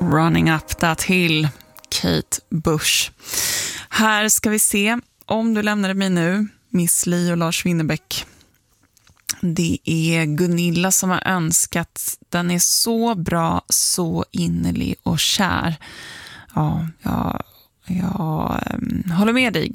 Running Up That Hill, Kate Bush. Här ska vi se Om du lämnade mig nu, Miss Li och Lars Winnerbäck. Det är Gunilla som har önskat. Den är så bra, så innerlig och kär. Ja, jag håller med dig